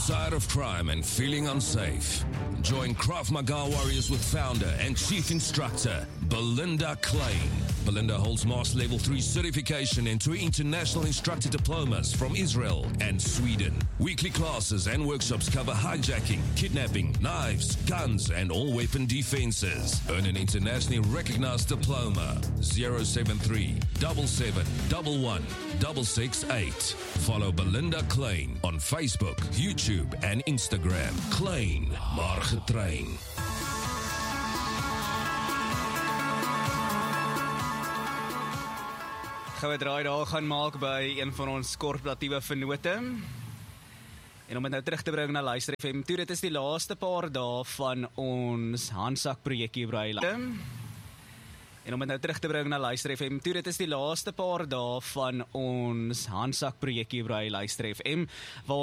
Tired of crime and feeling unsafe? Join Krav Maga Warriors with founder and chief instructor Belinda Klein. Belinda holds Master Level 3 certification and 2 international instructor diplomas from Israel and Sweden. Weekly classes and workshops cover hijacking, kidnapping, knives, guns, and all weapon defenses. Earn an internationally recognized diploma. 073 77 11 668. Follow Belinda Klein on Facebook, YouTube, and Instagram. Klein, maar getrain. Gaan we draai daar gaan maak by een van ons korporatiewe vennote. En om het nou terug te bring na Luister FM toe, dit is die laaste paar dae van ons handsak projekkie by En om het nou terug te bring na Luister FM toe, dit is die laaste paar dae van ons handsak projekkie by Luister FM, waar